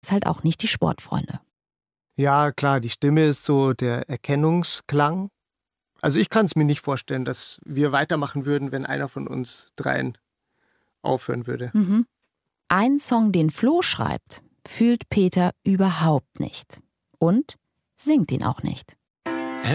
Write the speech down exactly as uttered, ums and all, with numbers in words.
ist halt auch nicht die Sportfreunde. Ja, klar, die Stimme ist so der Erkennungsklang. Also ich kann es mir nicht vorstellen, dass wir weitermachen würden, wenn einer von uns dreien aufhören würde. Mhm. Ein Song, den Flo schreibt, fühlt Peter überhaupt nicht. Und singt ihn auch nicht.